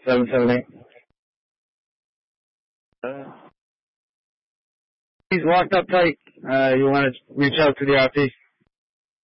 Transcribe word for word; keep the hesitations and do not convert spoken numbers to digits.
seven seven eight. Uh, He's locked up tight. Uh, you want to reach out to the R P?